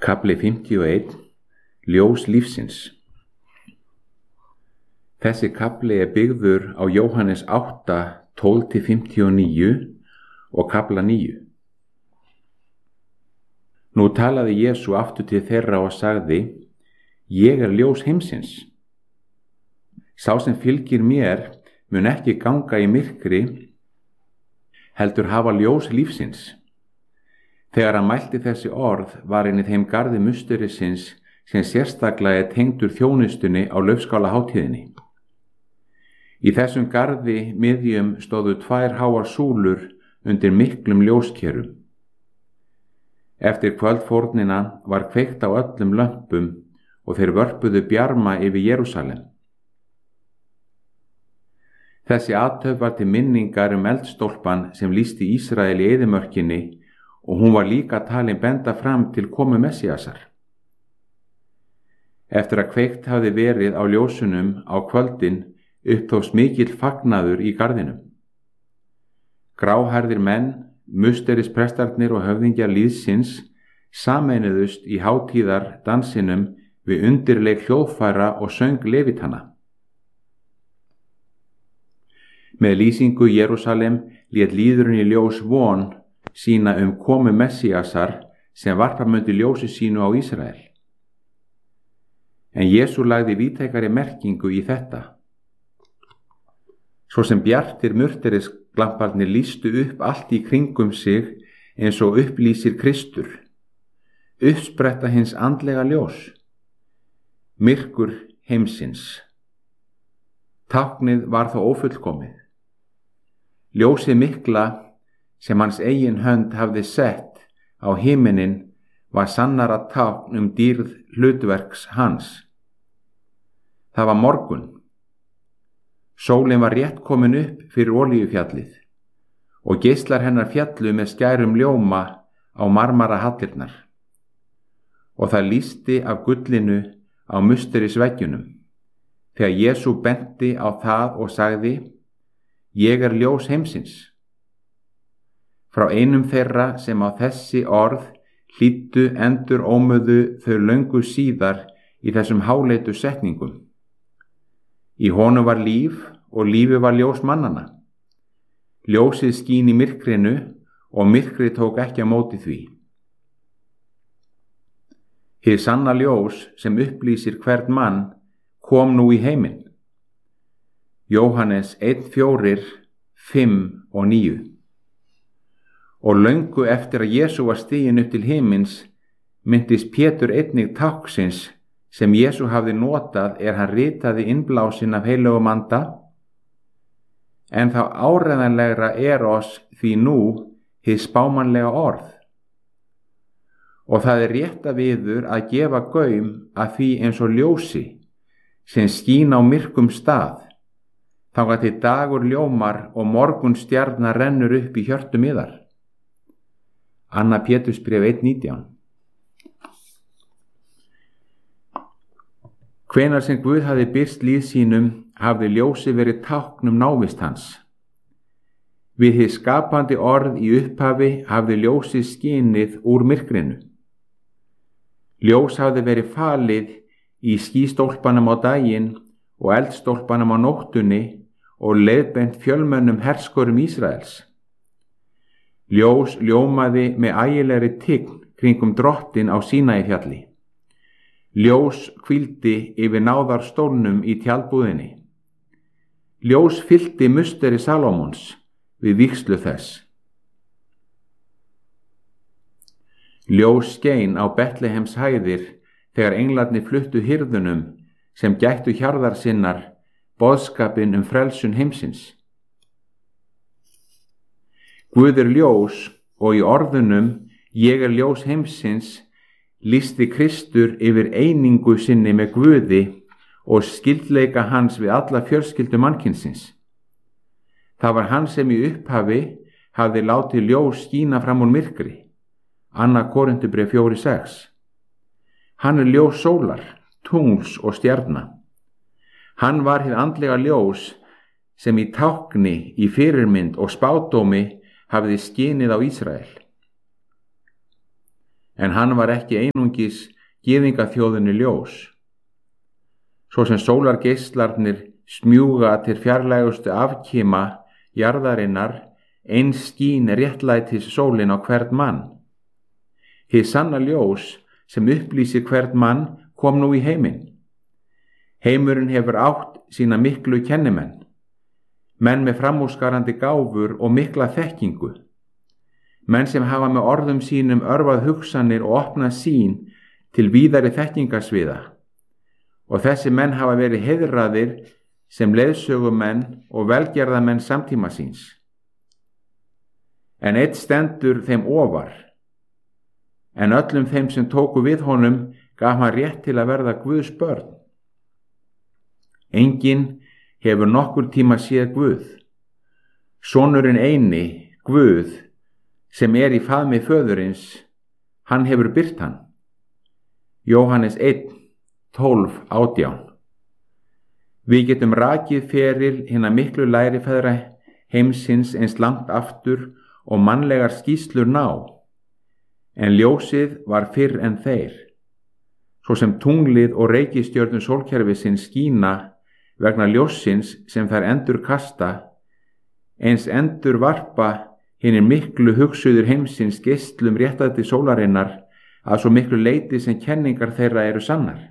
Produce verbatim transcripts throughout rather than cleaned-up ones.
Kafli fimmtíu og einn. Ljós lífsins. Þessi kafli er byggður á Jóhannes átta, tólf til fimmtíu og níu og kafla níu. Nú talaði Jesú aftur til þeirra og sagði: Ég er ljós heimsins. Sá sem fylgir mér mun ekki ganga í myrkri, heldur hafa ljós lífsins. Þegar hann mælti þessi orð var inn í þeim garði musterisins sem sérstaklega er tengdur þjónustunni á laufskálahátíðinni. Í þessum garði miðjum stóðu tvær háar súlur undir miklum ljóskerum. Eftir kvöldfórnina var kveikt á öllum lömpum og þeir vörpuðu bjarma yfir Jerúsalem. Þessi athöfn var til minningar um eldstólpan sem lýsti Ísrael í eyðimörkinni og hún var líka talin benda fram til komu Messíasar. Eftir að kveikt hafði verið á ljósunum á kvöldin upptókst mikill fagnaður í garðinum. Gráhærðir menn, musterisprestarnir og höfðingjar lýðsins sameinuðust í hátíðar dansinum við undirleik hljóðfæra og söng levítanna. Með lýsingu Jerúsalem lét lýðurinn í ljós von sína um komu Messíasar sem varpa mundi ljósi sínu á Ísrael. En Jesú lagði víðtækari merkingu í þetta. Svo sem bjartir murterisglamparnir lýstu upp allt í kringum sig eins og upplýsir Kristur, uppspretta hins andlega ljós, myrkur heimsins. Táknið var þó ófullkomið. Ljósið mikla sem hans eigin hönd hafði sett á himinin var sannara tákn um dýrð hlutverks hans. Það var morgun. Sólin var rétt komin upp fyrir olíufjallið og geislar hennar fjallu með skærum ljóma á marmarahallirnar og það lýsti af gullinu á musterisveggjunum þegar Jesú benti á það og sagði: Ég er ljós heimsins. Frá einum þeirra sem á þessi orð hlýddu endur ómöðu þau löngu síðar í þessum háleitu setningum. Í honum var líf og lífi var ljós mannanna. Ljósið skín í myrkrinu og myrkrið tók ekki á móti því. Hið sanna ljós sem upplýsir hvern mann kom nú í heiminn. Jóhannes einn fjórir, fimm og níu. Og löngu eftir að Jesú var stiginn upp til himins minntist Pétur einnig táknsins sem Jesú hafði notað er hann ritaði innblásinn af heilögum anda. En þá áreiðanlegra er oss því nú hið spámannlega orð. Og það er rétta viður að gefa gaum að því eins og ljósi sem skín á myrkum stað, þangað til dagur ljómar og morgun stjarna rennur upp í hjörtum yðar. Anna Pétursbréf einn nítján. Hvenær sem Guð hafði birst líð sínum hafði ljósi verið táknum návist hans. Við hið skapandi orð í upphafi hafði ljósið skinið úr myrkrinu. Ljós hafði verið falið í skýstólpanum á daginn og eldstólpanum á nóttunni og leiðbent fjölmönnum herskörum Ísraels. Ljós ljómaði með ægilegri tign kringum drottin á Sínaífjalli. Ljós hvíldi yfir náðarstólnum í tjaldbúðinni. Ljós fyllti musteri Salómons við vígslu þess. Ljós skein á Betlehems hæðir þegar englarnir fluttu hirðunum sem gættu hjarðar sinnar boðskapinn um frelsun heimsins. Guð er ljós og í orðunum ég er ljós heimsins lýsti Kristur yfir einingu sinni með Guði og skyldleika hans við alla fjölskyldu mannkynsins. Það var hann sem í upphafi hafði látið ljós skína fram úr myrkri. Anna Korinthubréf fjórir sex. Hann er ljós sólar, tungls og stjarna. Hann var hið andlega ljós sem í tákni, í fyrirmynd og spádómi hafði skinið á Ísrael. en hann var ekki einungis gyðingaþjóðinni ljós. Svo sem sólargeislarnir smjúga til fjarlægustu afkima jarðarinnar, eins skín réttlætis sólin á hvern mann. Hið sanna ljós sem upplýsir hvern mann kom nú í heiminn. Heimurinn hefur átt sína miklu kennimenn, menn með framúrskarandi gáfur og mikla þekkingu, menn sem hafa með orðum sínum örvað hugsanir og opnað sín til víðari þekkingasviða, og þessi menn hafa verið heiðraðir sem leiðsögumenn og velgerðamenn samtíma síns. En einn stendur þeim ofar, en öllum þeim sem tóku við honum gaf hann rétt til að verða Guðs börn. Enginn hefur nokkur tíma séð Guð. Sonurinn eini, Guð, sem er í faðmi föðurins, hann hefur birt hann. Jóhannes einn, tólf, átján. Við getum rakið feril hinna miklu lærifeðra heimsins eins langt aftur og mannlegar skýrslur ná, en ljósið var fyrr en þeir, svo sem tunglið og reikistjörnur sólkerfisins skína vegna ljóssins sem þær endur kasta, eins endur varpa hinir miklu hugsuður heimsins geislum réttlæti sólarinnar að svo miklu leyti sem kenningar þeirra eru sannar.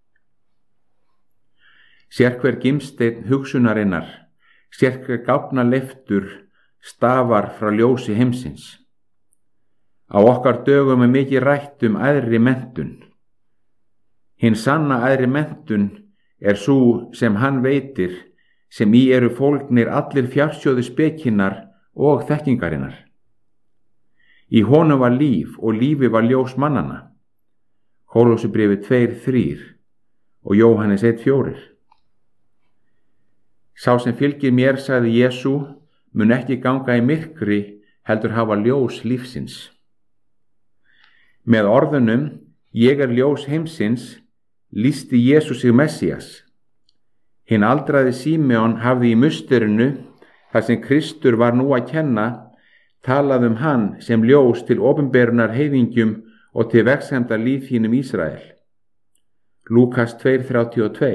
Sérhver gimsteinn hugsunarinnar, sérhver gáfna leiftur stafar frá ljósi heimsins. Á okkar dögum er mikið rætt um æðri menntun. Hin sanna æðri menntun er sú sem hann veitir, sem í eru fólgnir allir fjársjóði spekinnar og þekkingarinnar. Í honum var líf og lífi var ljós mannanna. Kólósebréfið tvær þrjú og Jóhannes einn fjögur. Sá sem fylgir mér, sagði Jesú, mun ekki ganga í myrkri, heldur hafa ljós lífsins. Með orðunum, ég er ljós heimsins, lýsti Jesú sig Messías. Hinn aldraði Símeon hafði í musterinu, þar sem Kristur var nú að kenna, talað um hann sem ljós til opinberunar heiðingjum og til vegsemdar lífhínum Ísrael. Lúkas tvær þrjátíu og tvö.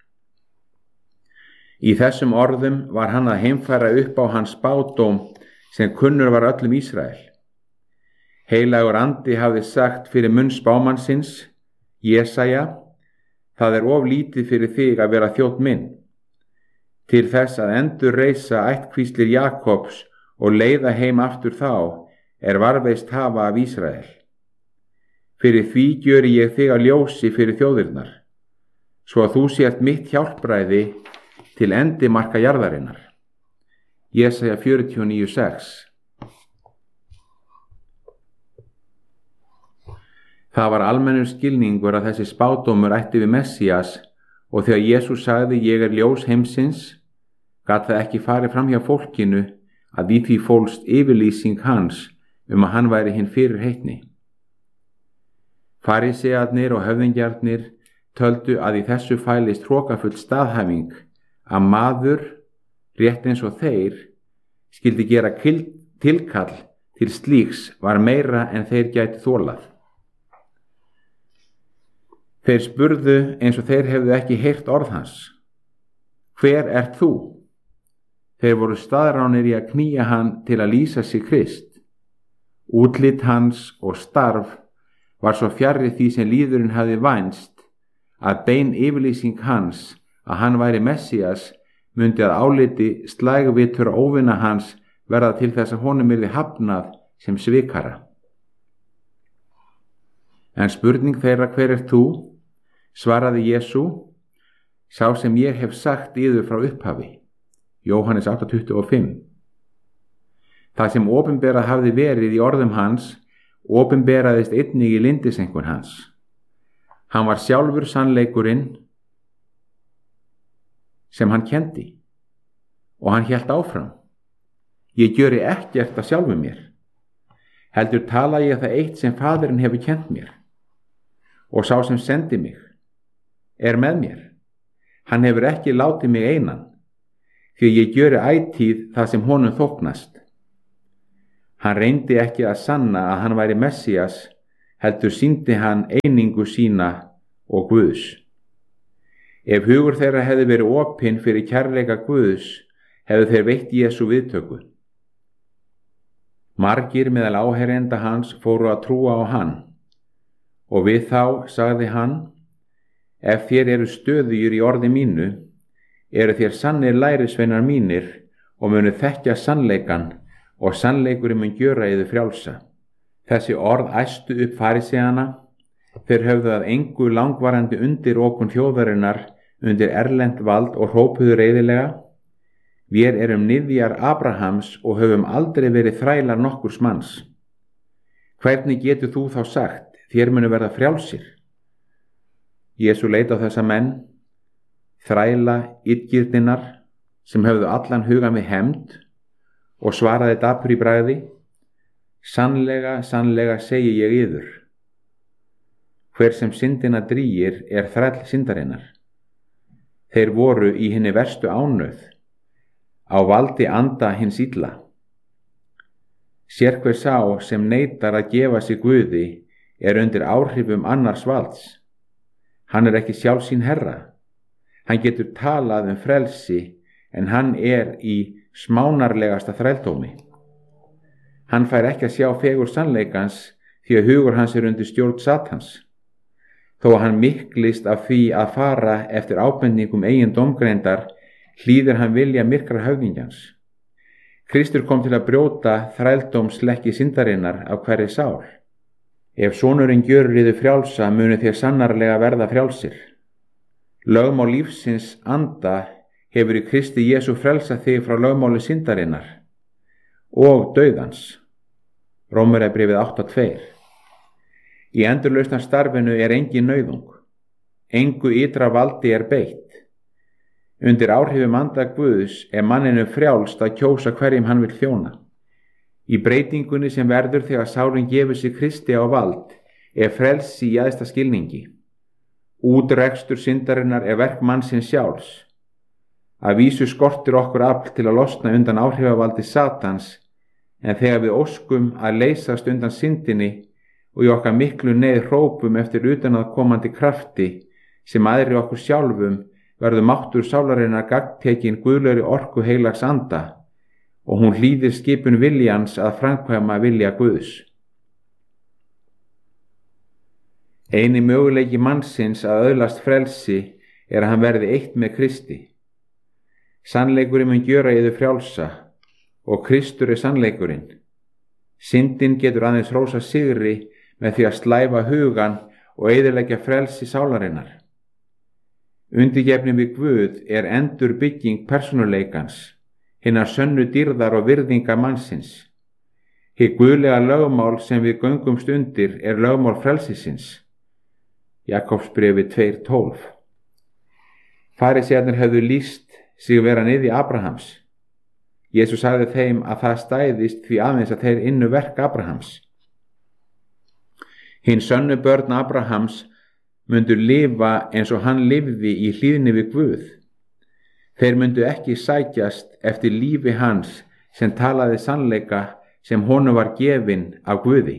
Í þessum orðum var hann að heimfæra upp á hans spádóm sem kunnur var öllum Ísrael. Heilagur andi hafði sagt fyrir munn spámannsins, Jesaja, það er of lítið fyrir þig að vera þjónn minn, til þess að endur reisa ættkvíslir Jakobs og leiða heim aftur þá, er varðveist hafa af Ísrael. Fyrir því gjöri ég þig að ljósi fyrir þjóðirnar, svo að þú sért mitt hjálpræði til endimarka jarðarinnar. Jesaja fjörutíu og níu sex. Það var almennur skilningur að þessi spádómur ætti við Messías, og þegar Jesús sagði ég er ljós heimsins, gat það ekki farið fram hjá fólkinu að í því fólst yfirlýsing hans um að hann væri hinn fyrirheitni. Farisearnir og höfðingjarnir töldu að í þessu fælist hrokafull staðhæfing að maður, rétt eins og þeir, skyldi gera tilkall til slíks var meira en þeir gæti þolað. Þeir spurðu eins og þeir hefðu ekki heyrt orð hans. Hver ert þú? Þeir voru staðránir í að knýja hann til að lýsa sig Krist. Útlit hans og starf var svo fjarri því sem líðurinn hafði vænst, að bein yfirlýsing hans að hann væri Messías mundi að áliti slægvitur óvina hans verða til þess að honum yrði hafnað sem svikara. En spurning þeirra hver ert þú? Svaraði Jesú, sá sem ég hef sagt yður frá upphafi. Jóhannes átta tuttugu og fimm. Það sem opinberað hafði verið í orðum hans, opinberaðist einnig í lindisengun hans. Hann var sjálfur sannleikurinn sem hann kendi, og hann hélt áfram. Ég gjöri ekkert að sjálfu mér, heldur tala ég það eitt sem Faðirinn hefur kent mér, og sá sem sendi mig er með mér. Hann hefur ekki látið mig einan, því ég gjöri ætíð það sem honum þóknast. Hann reyndi ekki að sanna að hann væri Messías, heldur sýndi hann einingu sína og Guðs. Ef hugur þeirra hefði verið opinn fyrir kærleika Guðs, hefðu þeir veitt Jesú viðtöku. Margir meðal áheyrenda hans fóru að trúa á hann, og við þá sagði hann: ef þér eru stöðugir í orði mínu, eru þér sannir lærisveinar mínir og munu þekkja sannleikan, og sannleikurinn mun gjöra yður frjálsa. Þessi orð æstu upp faríseana. Þeir höfðu að engu langvarandi undir okun þjóðarinnar undir erlent vald og hrópuðu reiðilega: Vér erum niðjar Abrahams og höfum aldrei verið þrælar nokkurs manns. Hvernig getur þú þá sagt, þér munu verða frjálsir? Jesú leit á þessa menn, þræla illgirninnar, sem höfðu allan huga með hefnd, og svaraði dapur í bragði: Sannlega, sannlega segi ég yður, hver sem syndina drýgir er þræll syndarinnar. Þeir voru í hinni verstu ánauð, á valdi anda hins illa. Sérhver sá sem neitar að gefa sig Guði er undir áhrifum annars valds. Hann er ekki sjálf sín herra. Hann getur talað um frelsi, en hann er í smánarlegasta þrældómi. Hann fær ekki að sjá fegur sannleikans því að hugur hans er undir stjórn Satans. Þó að hann miklist af því að fara eftir ábendingum eigin dómgreindar, hlýðir hann vilja myrkra höfðingjans. Kristur kom til að brjóta þrældómslekki syndarinnar af hverri sál. Ef sonurinn gjörir yður frjálsa, munu þér sannarlega verða frjálsir. Lögmál lífsins anda hefur í Kristi Jesú frelsað þig frá lögmáli syndarinnar og dauðans. Rómverjabréfið átta tvö. Í endurlausnar starfinu er engin nauðung. Engu ytra valdi er beitt. Undir áhrifum anda Guðs er manninu frjálst að kjósa hverjum hann vill þjóna. Í breytingunni sem verður þegar sálin gefur sig Kristi á vald er frelsi í æðsta skilningi. Útrekstur syndarinnar er verk mannsins sjálfs. Að vísu skortir okkur afl til að losna undan áhrifavaldi Satans, en þegar við óskum að leysast undan syndinni og í okkar miklu neyð hrópum eftir utanaðkomandi krafti sem aðri okkur sjálfum, verður máttur sálarinnar gagntekin guðlegri orku heilags anda, og hún hlýðir skipun viljans að framkvæma vilja Guðs. Eini möguleiki mannsins að öðlast frelsi er að hann verði eitt með Kristi. Sannleikurinn mun gjöra yður frjálsa, og Kristur er sannleikurinn. Syndin getur aðeins hrósa sigri með því að slæfa hugan og eyðileggja frelsi sálarinnar. Undirgefni við Guð er endur bygging persónuleikans, hinnar sönnu dýrðar og virðinga mannsins. Hið guðlega lögmál sem við göngumst undir er lögmál frelsisins. Jakobsbréfið tvö tólf. Farísearnir höfðu lýst sig vera niðji Abrahams. Jesús sagði þeim að það stæðist því aðeins að þeir ynnu verk Abrahams. Hinn sönnu börn Abrahams myndu lifa eins og hann lifði í hlýðni við Guð. Þeir myndu ekki sækjast eftir lífi hans sem talaði sannleika sem honum var gefinn af Guði.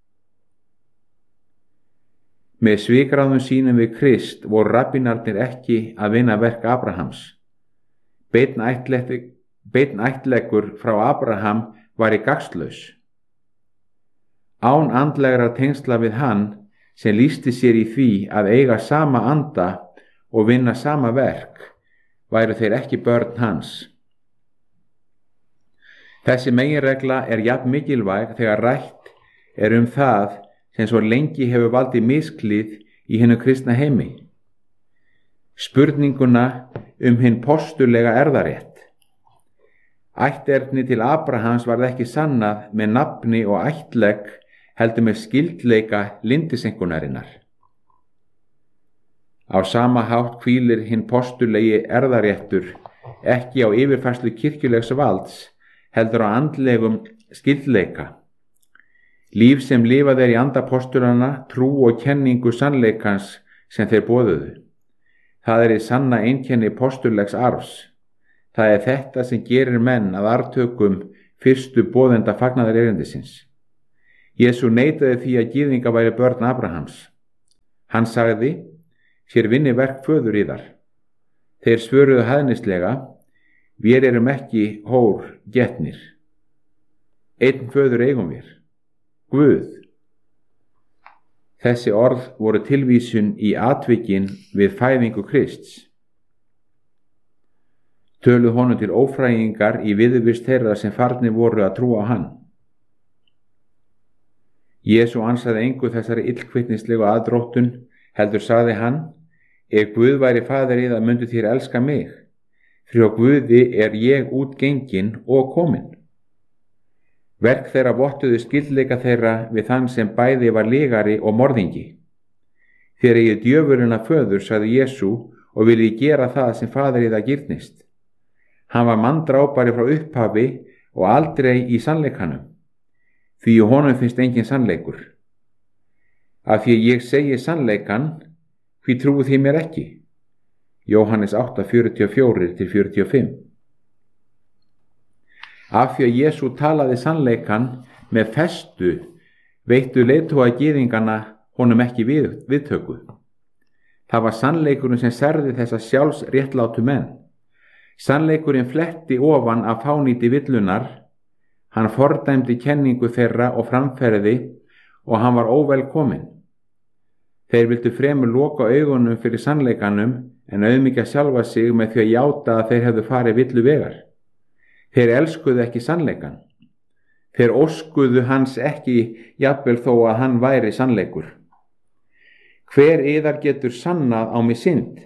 Með svikráðum sínum við Krist voru rabbínarnir ekki að vinna verk Abrahams. Beinn ættleggur Beinn ættleggur frá Abraham var í gagnslaus. Án andlegra tengsla við hann, sem lýsti sér í því að eiga sama anda og vinna sama verk, væru þeir ekki börn hans. Þessi meginregla er jafn mikilvæg þegar rætt er um það sem svo lengi hefur valdið misklíð í hinum kristna heimi. Spurninguna um hinn postulega erfðarétt. Ætterni til Abrahams varð ekki sannað með nafni og ættlegg, heldur með skyldleika lindisengunarinnar. Á sama hátt hvílir hinn postulegi erfðaréttur ekki á yfirfærslu kirkjulegs valds, heldur á andlegum skyldleika. Líf sem lifað er í anda postulana, trú og kenningu sannleikans sem þeir boðuðu. Það er í sanna einkenni postulegs arfs. Það er þetta sem gerir menn að arftökum fyrstu boðenda fagnaðar erindisins. Jesú neitaði því að gyðingar væri börn Abrahams. Hann sagði, sér vinni verk föður yðar. Þeir svöruðu hæðnislega, vér erum ekki hór getnir. Einn föður eigum við, Guð. Þessi orð voru tilvísun í atvikin við fæðingu Krists. Töluð honum til ófrægingar í viðurvist þeirra sem farnir voru að trúa á hann. Jesú ansaði engu þessari illkvittnislegu aðdróttun, heldur sagði hann, ef Guð væri faðir yðar myndu þér elska mig, fyrir á Guði er ég út gengin og komin. Verk þeirra vottuðu skyldleika þeirra við þann sem bæði var lygari og morðingi. Þegar ég djöfurinn að föður, sagði Jesú, og vil ég gera það sem faðir yðar girnist. Hann var manndrápari frá upphafi og aldrei í sannleikanum, því honum finnst engin sannleikur. Af því ég segi sannleikan, hví trúið þið mér ekki? Jóhannes átta, fjörutíu og fjögur til fjörutíu og fimm. Af því að Jesú talaði sannleikan með festu, veittu leiðtoga gyðinganna honum ekki við, viðtöku. Það var sannleikurinn sem særði þessa sjálfs réttlátu menn. Sannleikurinn fletti ofan af fánýti villunar, hann fordæmdi kenningu þeirra og framferði og hann var óvelkominn. Þeir vildu fremur loka augunum fyrir sannleikanum en auðmýkja sjálfa sig með því að játa að þeir hefðu farið villu vegar. Þeir elskuðu ekki sannleikan. Þeir óskuðu hans ekki jafnvel þó að hann væri sannleikur. Hver yðar getur sannað á mig synd?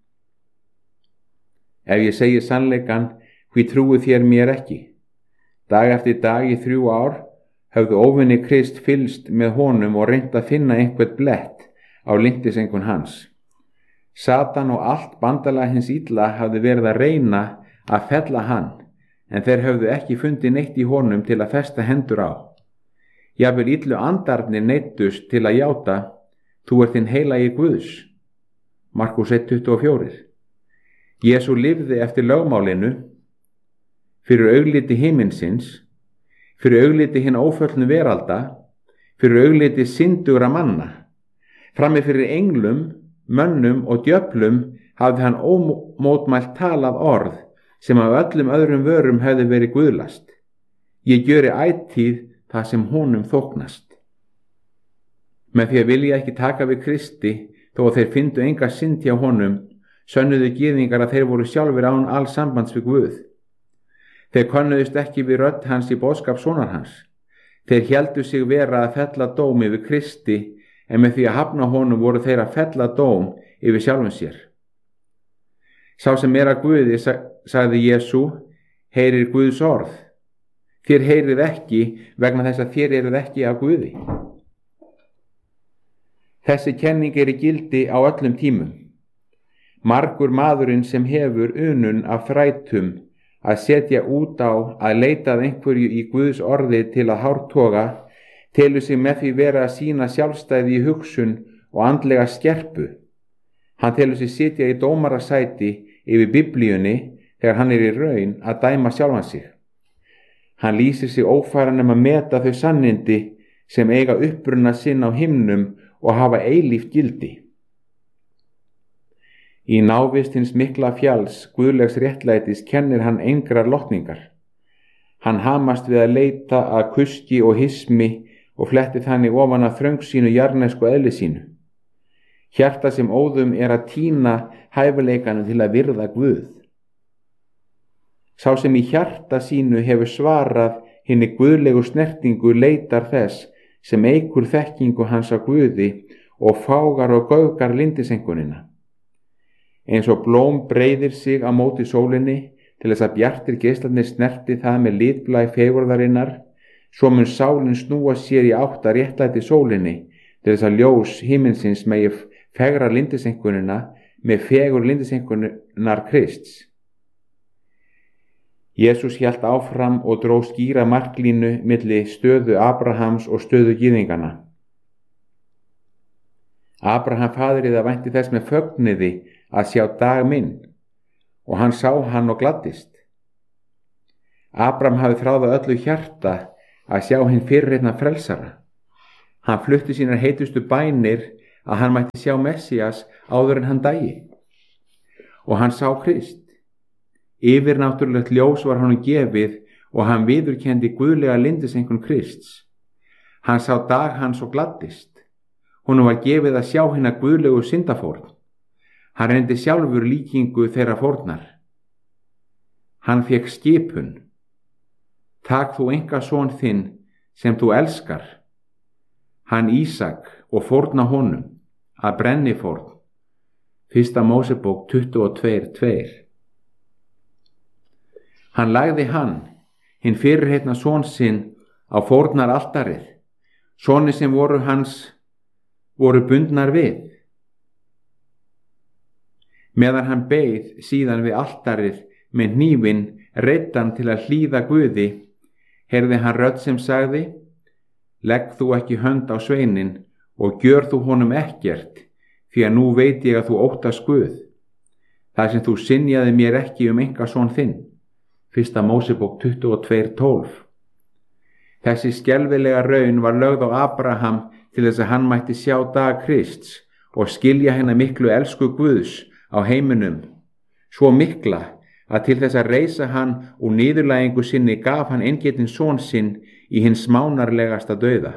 Ef ég segi sannleikan, hví trúið þér mér ekki? Dag eftir dag í þrjú ár höfðu óvinni Krist fylgst með honum og reynt að finna einhvern blett á lindisengun hans. Satan og allt bandalag hins illa hafði verið að reyna að fella hann, en þeir höfðu ekki fundið neitt í honum til að festa hendur á. Jafnvel illu andarnir neittust til að játa, þú ert hinn heilagi Guðs. Markús eitt, tuttugu og fjögur. Jesú lifði eftir lögmálinu, fyrir augliti himinsins, fyrir augliti hinn óföllnu veralda, fyrir augliti syndugra manna. Frammi fyrir englum, mönnum og djöflum hafði hann ómótmælt talað orð sem af öllum öðrum vörum hefði verið guðlast. Ég gjöri ætíð það sem honum þóknast. Með því að vilja ekki taka við Kristi, þó að þeir fyndu enga synd hjá honum, sönnuðu gyðingar að þeir voru sjálfur án alls sambands við Guð. Þeir könnuðust ekki við rödd hans í boðskap sonar hans. Þeir héldu sig vera að fella dóm yfir Kristi, en með því að hafna honum voru þeir að fella dóm yfir sjálfum sér. Sá sem er að Guði, sagði Jesú, heyrir Guðs orð. Þér heyrið ekki vegna þess að þér eruð ekki af Guði. Þessi kenning er í gildi á öllum tímum. Margur maðurinn sem hefur unun af þrætum að setja út á að leita að einhverju í Guðs orði til að hártoga, telur sig með því vera að sína sjálfstæði í hugsun og andlega skerpu. Hann telur sig sitja í dómarasæti yfir Biblíunni þegar hann er í raun að dæma sjálfan sig. Hann lýsir sig ófæran um að meta þau sannindi sem eiga uppruna sinn á himnum og hafa eilíft gildi. Í návist hins mikla fjalls guðlegs réttlætis kennir hann engrar lotningar. Hann hamast við að leita að kuski og hismi og fletti þannig ofan að þröng sínu jarnesku eðli sínu. Hjarta sem óðum er að týna hæfileikanum til að virða Guð. Sá sem í hjarta sínu hefur svarað hinni guðlegu snertingu leitar þess sem eikur þekkingu hans á Guði og fágar og göfgar lindisengunina. Eins og blóm breiðir sig á móti sólinni til þess að bjartir geislarnir snerti það með litblæ fegurðarinnar, svo mun sálin snúa sér í átt að réttlæti sólinni til þess að ljós himinsins megi fegra lindisengunina með fegur lindisengunar Krists. Jesús hélt áfram og dró skýra marklínu milli stöðu Abrahams og stöðu gyðinganna. Abraham faðirið vænti þess með fögnuði að sjá dag minn, og hann sá hann og gladdist. Abraham hafi þráð af öllu hjarta að sjá hinn fyrirreitna frelsara. Hann flutti sínar heitustu bænir að hann mætti sjá Messías áður en hann dæi. Og hann sá Krist. Yfirnáttúrulegt ljós var honum gefið og hann viðurkenndi guðlega lyndiseinkunn Krists. Hann sá dag hans og gladdist. Honum var gefið að sjá hina guðlegu syndafórn. Hann reyndi sjálfur líkingu þeirra fórnar. Hann fékk skipun. Tak þú enga son þinn sem þú elskar, hann Ísak, og fórna honum, að brennifórn. Fyrsta Mósebók tuttugu og tvö tvö. Hann lagði hann, hinn fyrirheitna son sinn, á fórnar altarið, soni sem voru hans voru bundnar við. Meðan hann beið síðan við altarið með hnífinn reiddan til að hlýða Guði, heyrði hann rödd sem sagði: Legg þú ekki hönd á sveininn og gjör þú honum ekkert, því að nú veit ég að þú óttast Guð, þar sem þú synjaði mér ekki um enga son þinn. Fyrsta Mósebók tuttugu og tvö tólf. Þessi skelfilega raun var lögð á Abraham til þess að hann mætti sjá dag Krists og skilja hennar miklu elsku Guðs á heiminum, svo mikla að til þess að reisa hann úr niðurlægingu sinni gaf hann eingetinn son sinn í hins smánarlegasta dauða.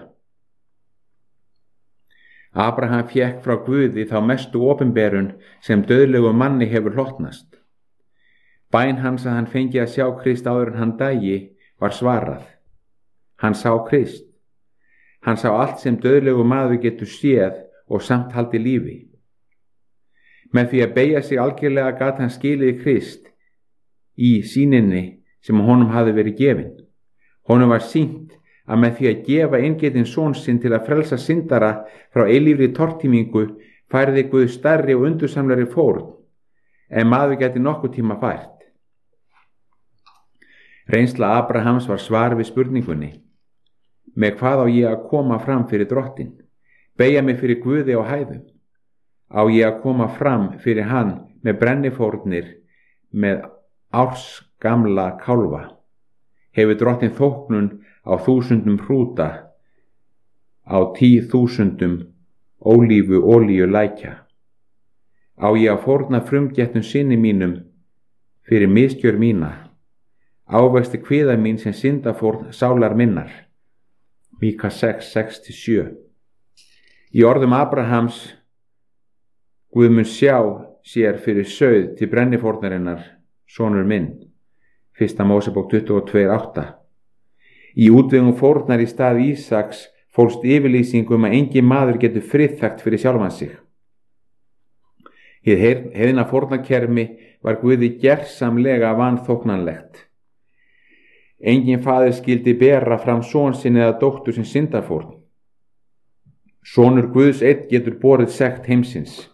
Abraham fékk frá Guði þá mestu opinberun sem dauðlegum manni hefur hlotnast. Bæn hans að hann fengi að sjá Krist áður en hann dæi var svarað. Hann sá Krist. Hann sá allt sem dauðlegu maður getur séð og samt haldi lífi. Með því að beygja sig algjörlega gat hann skilið Krist í sýninni sem honum hafði verið gefin. Honum var sýnt að með því að gefa eingetinn son sinn til að frelsa syndara frá eilífri tortímingu færði Guð stærri og undursamlegri fórn en maður gæti nokkuð tíma fært. Reynsla Abrahams var svar við spurningunni: með hvað á ég að koma fram fyrir Drottin? Beygja mig fyrir Guði á hæðum? Á ég að koma fram fyrir hann með brennifórnir, með árs gamla kálfa? Hefur Drottin þóknun á þúsundum hrúta, á tíu þúsundum ólífu olíu lækja? Á ég að fórna frumgetnum sinni mínum fyrir misgjör mína, ávexti kviða mín sem syndafórn sálar minnar? Míka sex sex til sjö. Í orðum Abrahams: Guð mun sjá sér fyrir sauð til brennifórnarinnar, sonur minn. Fyrsta Mósebók tuttugu og tvö átta. Í útvegum fórnar í stað Ísaks fólst yfirlýsing um að engin maður getur friðþægt fyrir sjálfan sig. Hið heiðna fórnarkerfi var Guði gersamlega vanþóknanlegt. Engin faðir skildi bera fram son sinn eða dóttur sem syndafórn. Sonur Guðs einn getur borið sekt heimsins.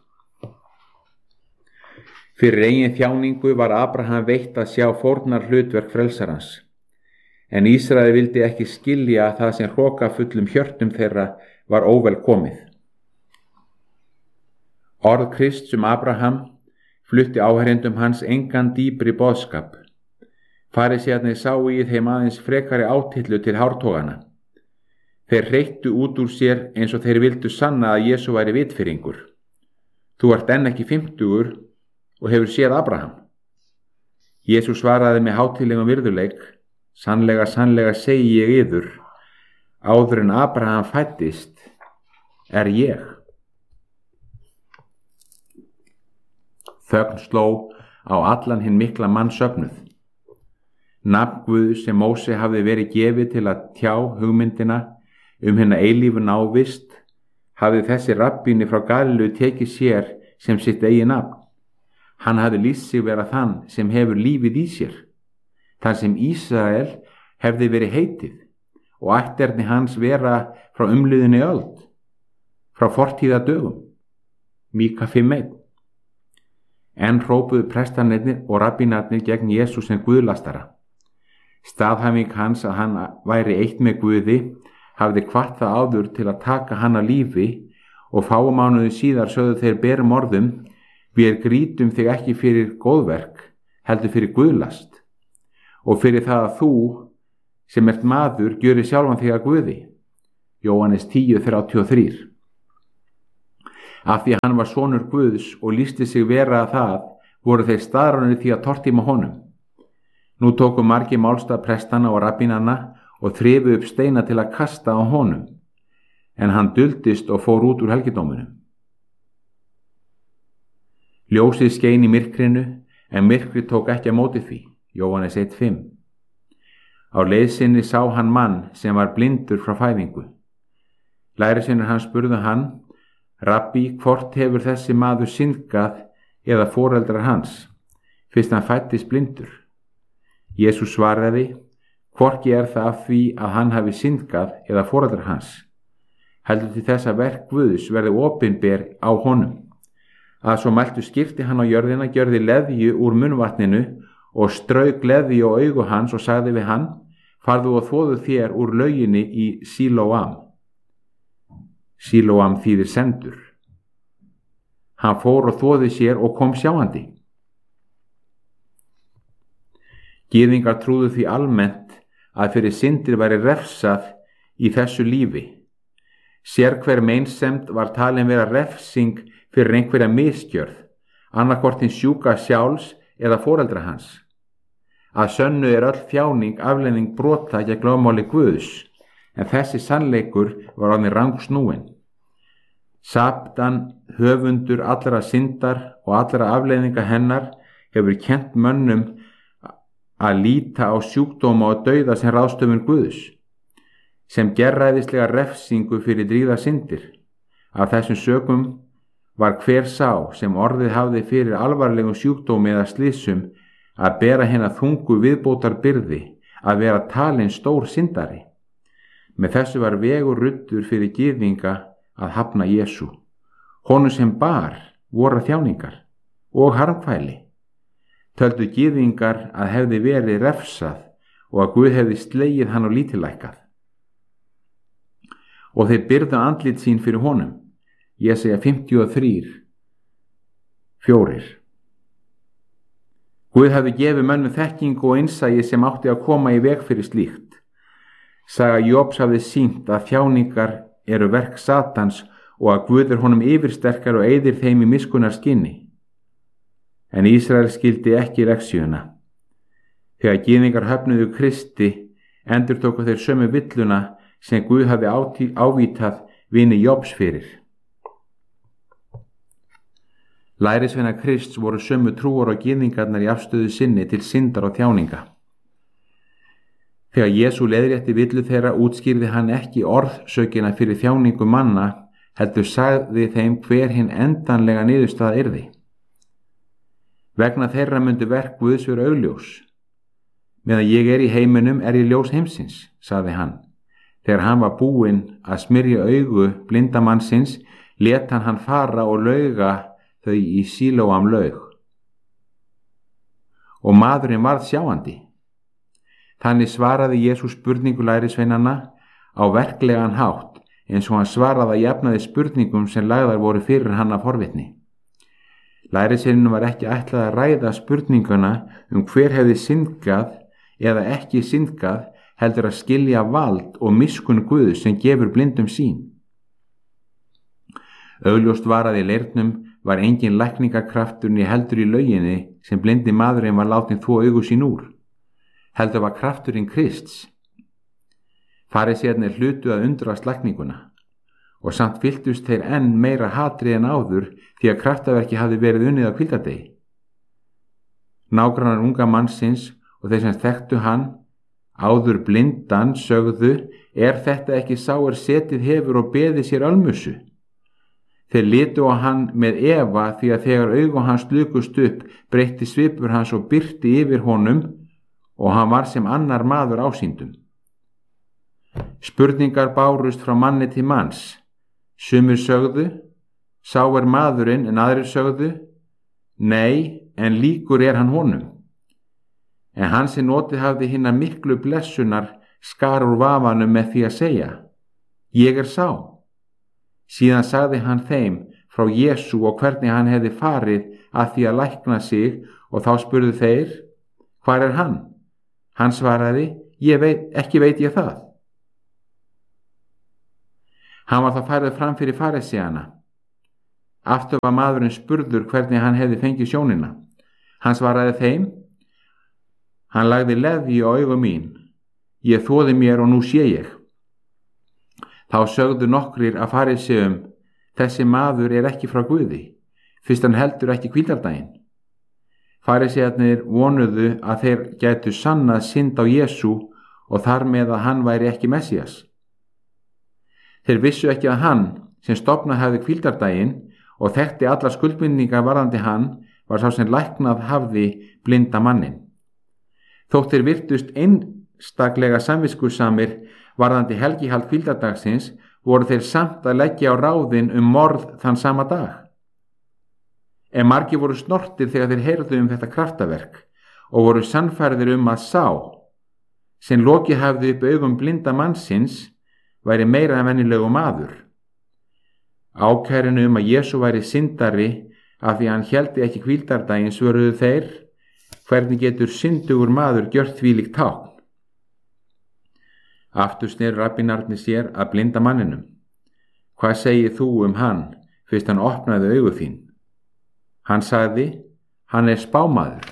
Fyrir eigin þjáningu var Abraham veitt að sjá fórnar hlutverk frelsarans, en Ísrael vildi ekki skilja það sem hrokafullum hjörtum þeirra var óvelkomið. Orð Krists um Abraham flutti áherendum hans engan dýpri boðskap. Farisæarnir sáu í þeim aðeins frekari átillu til hártogana. Þeir hreyttu út úr sér eins og þeir vildu sanna að Jesú væri vitfirringur. Þú ert enn ekki fimmtugur og hefur séð Abraham. Jesú svaraði með hátíðlegum virðuleik: Sannlega, sannlega segi ég yður, áður en Abraham fæddist er ég. Þögn sló á allan hinn mikla mann söfnuð. Nafn Guðs sem Móse hafði verið gefið til að tjá hugmyndina um hina eilífu návist hafði þessi rabbíni frá Galileu tekið sér sem sitt eigin nafn. Hann hafði lýst sig vera þann sem hefur lífið í sér, þann sem Ísrael hefði verið heitið og ætterni hans vera frá umliðinni öld, frá fortíða dögum. Míka fimm eitt. En hrópuðu prestarnir og rabbínarnir gegn Jesú sem guðlastara. Staðhæfing hans að hann væri eitt með Guði hafði hvatt það áður til að taka hann að lífi og fáum mánuði síðar sögðu þeir berum orðum: Við grítum þig ekki fyrir góðverk, heldur fyrir guðlast og fyrir það að þú sem ert maður gjörir sjálfan þig að Guði. Jóhannes tíu þrjátíu og þrjú. Af því að hann var sonur Guðs og lýsti sig vera að það, voru þeir staðráðnir því að tortíma honum. Nú tóku margir málstað prestana og rabbínana og þrifu upp steina til að kasta á honum, en hann duldist og fór út úr helgidóminum. Ljósið skein í myrkrinu, en myrkrið tók ekki á móti því. Jóhannes eitt fimm. Á leið sinni sá hann mann sem var blindur frá fæðingu. Lærisveinir hans spurðu hann: Rabbi, hvort hefur þessi maður syndgað eða foreldrar hans, fyrst hann fæddist blindur? Jesús svaraði: Hvorki er það af því að hann hafi syndgað eða foreldrar hans, heldur til þess að verk Guðs verði opinber á honum. Að svo mæltu skipti hann á jörðina, gjörði leðju úr munnvatninu og strauk leðju á augu hans og sagði við hann: Farðu og þvoðu þér úr lauginni í Sílóam. Sílóam þýðir sendur. Hann fór og þvoði sér og kom sjáandi. Gyðingar trúðu því almennt að fyrir syndir væri refsað í þessu lífi. Sérhver meinsemd var talin vera refsing fyrir einhverja misgjörð, annarkvort hins sjúka sjálfs eða foreldra hans. Að sönnu er öll þjáning afleiðing brota gegn lögmáli Guðs, en þessi sannleikur var orðinn rangsnúinn. Satan, höfundur allra syndar og allra afleiðinga hennar, hefur kennt mönnum að líta á sjúkdóma og dauða sem ráðstöfun Guðs, sem gerræðislega refsingu fyrir dríða syndir. Af þessum sökum var hver sá sem orðið hafði fyrir alvarlegum sjúkdómi eða slysum að bera hennar þungu viðbótar byrði að vera talin stór syndari. Með þessu var vegur ruddur fyrir gyðinga að hafna Jesú, honum sem bar voru þjáningar og harmkvæli. Töldu gyðingar að hefði verið refsað og að Guð hefði slegið hann og lítillækkað. Og þeir byrðu andlit sín fyrir honum. Jesaja fimmtíu og þrjú, fjórir. Guð hefði gefið mönnum þekkingu og innsæi sem átti að koma í veg fyrir slíkt. Saga Jóbs hafði sýnt að þjáningar eru verk Satans og að Guð er honum yfirsterkar og eyðir þeim í miskunnar skinni. En Ísrael skildi ekki leksíuna. Þegar gyðingar höfnuðu Kristi, endurtóku þeir sömu villuna sem Guð hafði ávítað vini Jóbs fyrir. Lærisveinar Krists voru sömu trúar og gyðingarnar í afstöðu sinni til syndar og þjáninga. Þegar Jesú leiðrétti villu þeirra útskýrði hann ekki orðsökina fyrir þjáningu manna, heldur sagði þeim hver hinn endanlega niðurstaða yrði. Vegna þeirra myndu verk Guðs vera augljós. Meðan ég er í heiminum er ég ljós heimsins, sagði hann. Þegar hann var búinn að smyrja augu blindamannsins, lét hann hann fara og lauga þau í Sílóam laug. Og maðurinn varð sjáandi. Þannig svaraði Jesús spurningu lærisveinanna á verklegan hátt, eins og hann svaraði að jafnaði spurningum sem lagðar voru fyrir hann af forvitni. Lærisveinunum var ekki ætlað að ræða spurninguna um hver hefði syndgað eða ekki syndgað, heldur að skilja vald og miskunn Guðs sem gefur blindum sýn. Augljóst var að í leirnum var engin lækningakraftur né heldur í lauginni sem blindi maðurinn var látinn þvo augu sín úr. Heldur var krafturinn Krists. Farisæarnir hlutu að undrast lækninguna og samt fylltust þeir enn meira hatri en áður því að kraftaverki hafði verið unnið á hvíldardegi. Nágrannar unga mannsins og þeir sem þekktu hann, áður blindan, sögðu: Er þetta ekki sá er setið hefur og beðið sér almusu? Þeir litu á hann með efa því að þegar augu hans lukust upp breytti svipur hans og birti yfir honum og hann var sem annar maður ásýndum. Spurningar bárust frá manni til manns. Sumir sögðu: Sá er maðurinn, en aðrir sögðu: Nei, en líkur er hann honum. En hann sem notið hafði hinnar miklu blessunar skar úr vafanum með því að segja: Ég er sá. Síðan sagði hann þeim frá Jesú og hvernig hann hefði farið að því að lækna sig og þá spurðu þeir: Hvar er hann? Hann svaraði: Ég veit, ekki veit ég það. Hann var þá færður fram fyrir farisíana. Aftur var maðurinn spurður hvernig hann hefði fengið sjónina. Hann svaraði þeim: Hann lagði leðju á augu mín. Ég þvoði mér og nú sé ég. Þá sögðu nokkrir af farisíum: Þessi maður er ekki frá Guði, fyrst hann heldur ekki hvíldardaginn. Farisíarnir vonuðu að þeir gætu sannað synd á Jesú og þar með að hann væri ekki Messías. Þeir vissu ekki að hann, sem stofnað hafði hvíldardaginn og þekkti allar skuldbindningar varðandi hann, var sá sem læknað hafði blinda mannin. Þótt þeir virtust einstaklega samviskusamir varðandi helgihald hvíldardagsins, voru þeir samt að leggja á ráðin um morð þann sama dag. En margir voru snortir þegar þeir heyrðu um þetta kraftaverk og voru sannfærðir um að sá, sem lokið hafði upp augum blinda mannsins, væri meira en venjulegu maður. Ákærinu um að Jesú væri syndari af því hann héldi ekki hvíldardaginn svöruðu þeir: Hvernig getur syndugur maður gjört þvílíkt tákn? Aftur sneru rabbínarnir sér að blinda manninum. Hvað segir þú um hann, fyrst hann opnaði augu þín? Hann sagði: Hann er spámaður.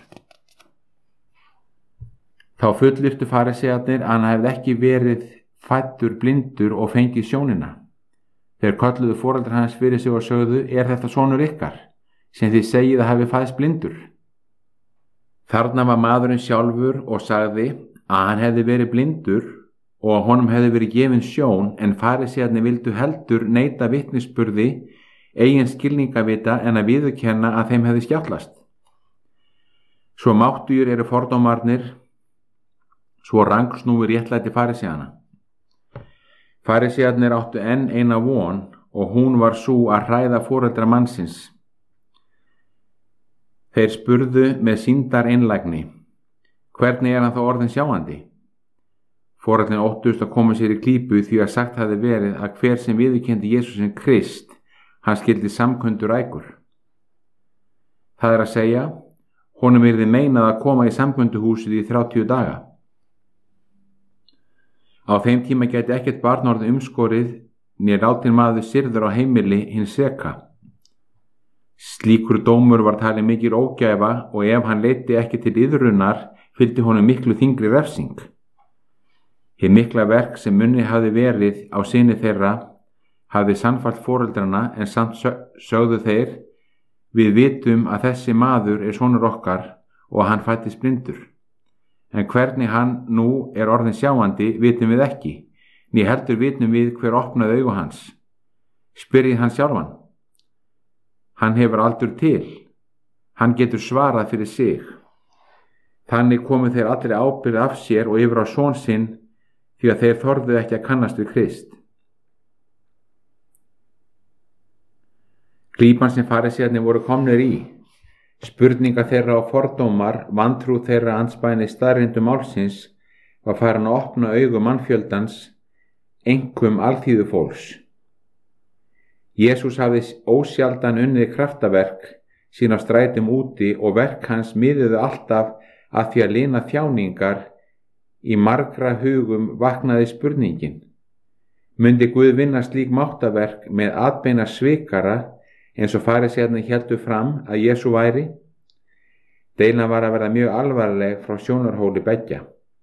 Þá fullyrtu farisíarnir að hann hefði ekki verið fæddur blindur og fengið sjónina. Þeir kölluðu foreldrar hans fyrir sig og sögðu: Er þetta sonur ykkar, sem þið segið að hafi fæðst blindur? Þarna var maðurinn sjálfur og sagði að hann hefði verið blindur og að honum hefði verið gefin sjón, en farisíarnir vildu heldur neita vitnisburði eigin skilningavita en að viðurkenna að þeim hefði skjátlast. Svo máttugir eru fordómarnir, svo rangsnúi réttlæti farisíana. Farisíarnir áttu enn eina von og hún var sú að hræða foreldra mannsins. Þeir spurðu með sýndar einlægni: Hvernig er hann þá orðinn sjáandi? Foreldrin óttust að koma sér í klípu því að sagt hafði verið að hver sem viðurkenndi Jesú sem Krist, hann skyldi samkvöndur rækur. Það er að segja, honum yrði meinað að koma í samkvönduhúsið í þrjátíu daga. Á þeim tíma gæti ekkert barn orðið umskorið né látinn maður syrður á heimili hins seka. Slíkur dómur var talið mikil ógæfa og ef hann leiddi ekki til iðrunar fylgdi honum miklu þyngri refsing. Hið mikla verk sem munni hafði verið á syni þeirra hafði sannfært foreldrana, en samt sögðu þeir: Við vitum að þessi maður er sonur okkar og að hann fæddist blindur. En hvernig hann nú er orðinn sjáandi vitum við ekki, né heldur vitum við hver opnaði augu hans. Spyrjið hann sjálfan. Hann hefur aldur til. Hann getur svarað fyrir sig. Þannig komu þeir allri ábyrgð af sér og yfir á son sinn, því að þeir þorðu ekki að kannast við Krist. Glípan sem farisíarnir voru komnir í, spurninga þeirra og fordómar, vantrú þeirra andspænis staðreyndum málsins, var farin að opna augu mannfjöldans, einkum alþýðu fólks. Jesús hafði ósjaldan unnið kraftaverk sín á strætum úti og verk hans miðuðu alltaf að því að lina þjáningar. Í margra hugum vaknaði spurningin: Mundi Guð vinna slík máttaverk með atbeina svikara eins og farisíarnir héldu fram að Jesú væri? Deilan var að verða mjög alvarleg frá sjónarhóli beggja.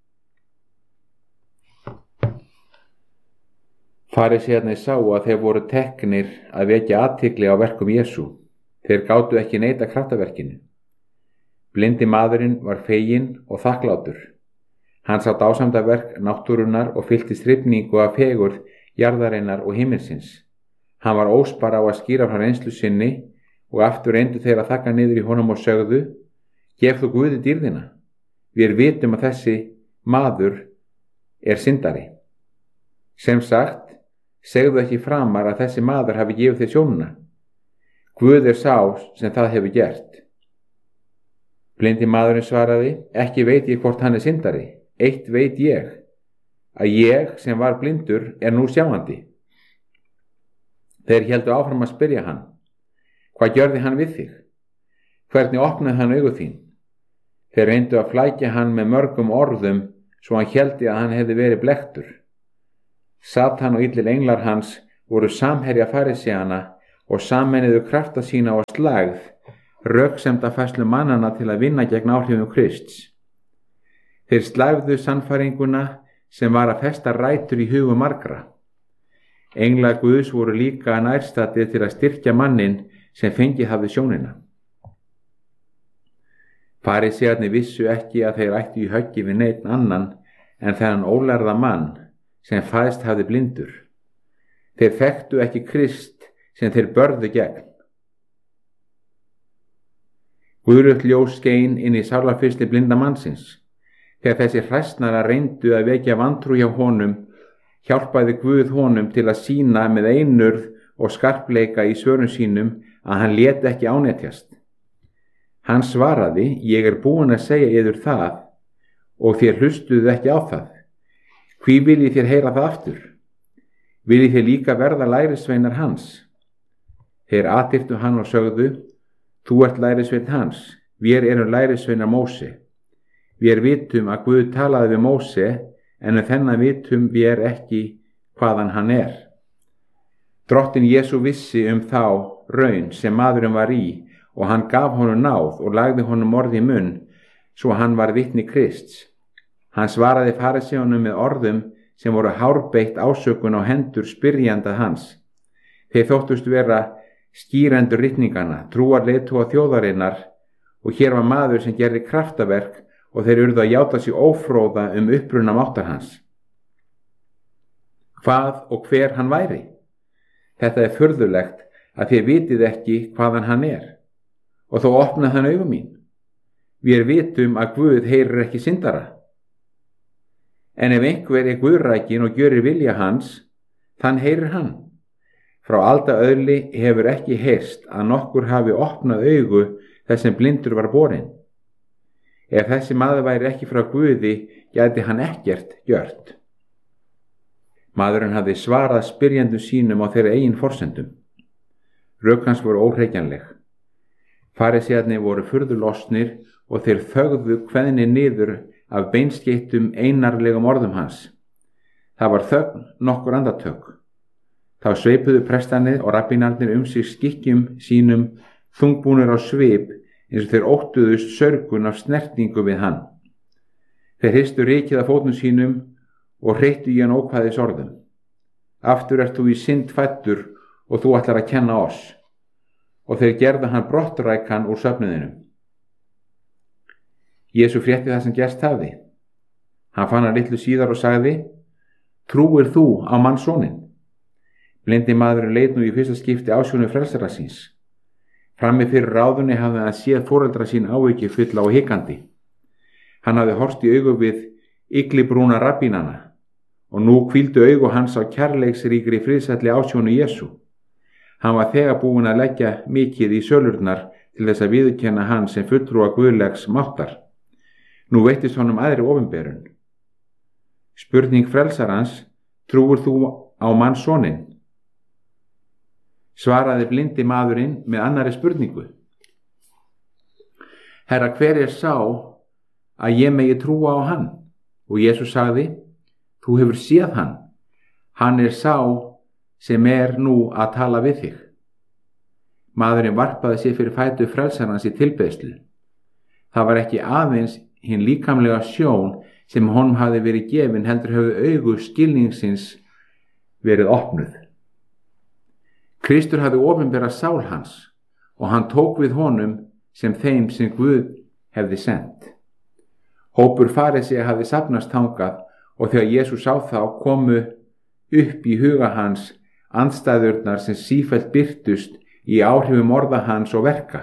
Farisíarnir sáu að þeir voru teknir að vekja athygli á verkum Jesú. Þeir gátu ekki neita kraftaverkinu. Blindi maðurinn var feginn og þakklátur. Hann sá dásamdaverk náttúrunnar og fylltist hrifningu af fegurð jarðarinnar og himminsins. Hann var óspar á að skýra frá reynslu sinni og aftur reyndu þeir að þakka niður í honum og sögðu: Gef þú Guði dýrðina. Við vitum að þessi maður er syndari. Sem sagt, segðu ekki framar að þessi maður hafi gefið þér sjónina. Guð er sá sem það hefur gert. Blindi maðurinn svaraði: Ekki veit ég hvort hann er syndari. Eitt veit ég, að ég sem var blindur er nú sjáandi. Þeir héldu áfram að spyrja hann: Hvað gjörði hann við þig? Hvernig opnaði hann augu þín? Þeir reyndu að flækja hann með mörgum orðum svo hann héldi að hann hefði verið blekktur. Satan og illir englar hans voru samherja farisæana og sameinuðu krafta sína og slægð, röksemdafærslu mannanna til að vinna gegn áhrifum Krists. Þeir slægðu sannfæringuna sem var að festa rætur í hugum margra. Englar Guðs voru líka nærstaddir til að styrkja mannin sem fengið hafði sjónina. Farisæarnir vissu ekki að þeir ættu í höggi við neinn annan en þennan ólærða mann sem fæðst hafði blindur. Þeir þekktu ekki Krist sem þeir börðu gegn. Guðrautt ljós skein inn í sálarfyrsti blinda mannsins. Þegar þessi hræsnara reyndu að vekja vantrú hjá honum, hjálpaði Guð honum til að sýna með einurð og skarpleika í svörum sínum að hann lét ekki ánetjast. Hann svaraði, ég er búinn að segja yður það og þér hlustuðu ekki á það. Hví viljið þér heyra það aftur? Viljið þér líka verða lærisveinar hans? Þeir athyrtu hann og sögðu, þú ert lærisveinn hans, við erum lærisveinar Móse. Við vitum að Guð talaði við Móse, en um þennan vitum við ekki hvaðan hann er. Drottinn Jesú vissi um þá raun sem maðurinn var í og hann gaf honum náð og lagði honum orð í munn, svo hann var vitni Krists. Hann svaraði farisæunum með orðum sem voru hárbeitt ásökun á hendur spyrjanda hans. Þeir þóttust vera skýrendur ritningana, trúar leiðtoga þjóðarinnar og hér var maður sem gerði kraftaverk og þeir urðu að játa sig ófróða um uppruna máttar hans. Hvað og hver hann væri? Þetta er furðulegt að þér vitið ekki hvaðan hann er. Og þó opnaði hann augum mín. Við vitum að Guð heyrir ekki syndara. En ef einhver er guðrækin og gjörir vilja hans, þann heyrir hann. Frá alda öðli hefur ekki heyrst að nokkur hafi opnað augu þess sem blindur var borinn. Ef þessi maður væri ekki frá Guði, gæti hann ekkert gjört. Maðurinn hafði svarað spyrjendum sínum á þeirra eigin forsendum. Rök hans voru óhreykjanleg. Farisæarnir voru furðu lostnir og þeir þögðu kveðni niður af beinskeyttum einarlegum orðum hans. Það var þögn nokkur andartök. Þá sveipuðu prestanir og rabbínarnir um sig skikkjum sínum þungbúnir á svip eins og þeir óttuðust sörgun af snertingu við hann. Þeir hristu rykið af fótum sínum og hreyttu í hann ókvæðis orðum. Aftur ert þú í synd fæddur og þú ætlar að kenna oss. Og þeir gerðu hann brottrækan úr söfnuðinum. Jesú frétti það sem gerst hafði. Hann fann hann litlu síðar og sagði, trúir þú á mannssoninn? Blindi maðurinn leit nú í fyrsta skipti ásjónu frelsara síns. Frammi fyrir ráðunni hafði hann séð foreldra sín áhyggju fulla og hikandi. Hann hafði horfst í augu við ygglibrúna rabbínana og nú hvíldu augu hans á kærleiksríkri friðsælli ásjónu Jesú. Hann var þegar búinn að leggja mikið í sölurnar til þess að viðurkenna hann sem fulltrúa guðlegs máttar. Nú veittist honum aðri opinberun. Spurning frelsarans, trúir þú á mannssoninn? Svaraði blindi maðurinn með annari spurningu. Herra, hver er sá að ég megi trúa á hann? Og Jesús sagði, þú hefur séð hann. Hann er sá sem er nú að tala við þig. Maðurinn varpaði sér fyrir fætur frelsarans í tilbeiðslu. Það var ekki aðeins hinn líkamlega sjón sem honum hafði verið gefin, heldur höfðu augu skilningsins verið opnuð. Kristur hafði opinberað sál hans og hann tók við honum sem þeim sem Guð hefði sent. Hópur farisea hafði safnast þangað og þegar Jesús sá þá komu upp í huga hans andstæðurnar sem sífellt birtust í áhrifum orða hans og verka.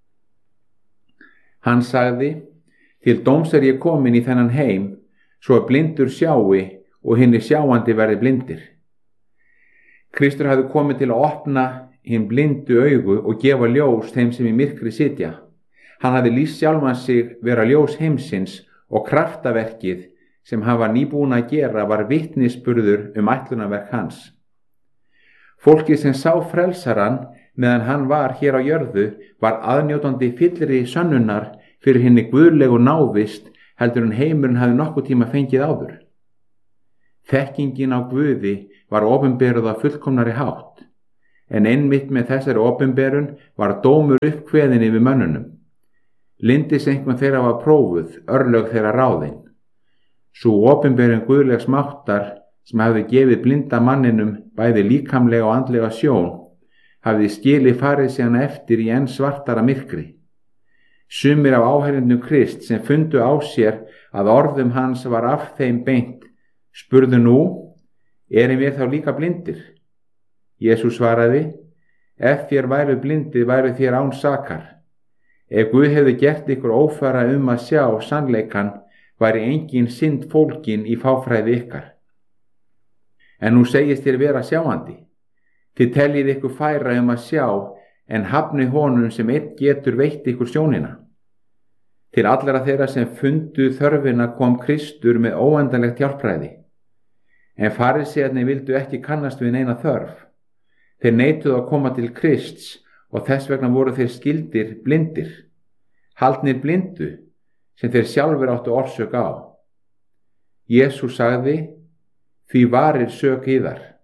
Hann sagði, til dóms er ég komin í þennan heim, svo að blindur sjái og hinni sjáandi verði blindir. Kristur hafði komið til að opna hinn blindu augu og gefa ljós þeim sem í myrkri sitja. Hann hafði lýst sjálfan sig vera ljós heimsins og kraftaverkið sem hann var nýbúinn að gera var vitnisburður um ætlunarverk hans. Fólkið sem sá frelsaran meðan hann var hér á jörðu var aðnjótandi fyllri sönnunar fyrir hinni guðlegu návist heldur en heimurinn hafði nokkuð tíma fengið áður. Þekkingin á Guði var opinberuð á fullkomnari hátt, en einmitt með þessari opinberun var dómur uppkveðinn yfir mönnunum. Lyndis einhvern þeirra var prófuð, örlög þeirra ráðin. Sú opinberun guðlegs máttar sem hafði gefið blinda manninum bæði líkamlega og andlega sjón, hafði skilið farið síðan eftir í enn svartara myrkri. Sumir af áheyrendum Krist sem fundu á sér að orðum hans var af þeim beint, spurðu nú, erum við þá líka blindir? Jesús svaraði, ef þér væru blindir væru þér án sakar. Ef Guð hefði gert ykkur ófæra um að sjá sannleikann, væri engin synd fólkin í fáfræði ykkar. En nú segist þér vera sjáandi. Þið teljið ykkur færa um að sjá, en hafnið honum sem einn getur veitt ykkur sjónina. Til allra þeirra sem fundu þörfina kom Kristur með óendanlegt hjálpræði. En farisæarnir vildu ekki kannast við neina þörf. Þeir neituðu að koma til Krists og þess vegna voru þeir skildir blindir. Haldnir blindu, sem þeir sjálfur áttu orsök á. Jesús sagði, því varir sök yðar.